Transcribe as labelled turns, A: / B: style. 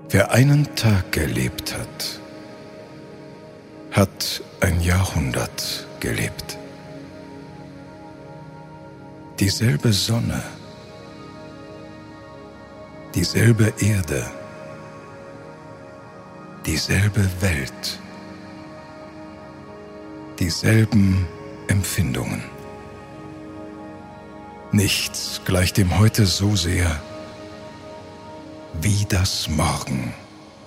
A: Wer einen Tag gelebt hat, hat ein Jahrhundert gelebt. Dieselbe Sonne, dieselbe Erde, dieselbe Welt, dieselben Empfindungen. Nichts gleicht dem Heute so sehr wie das Morgen.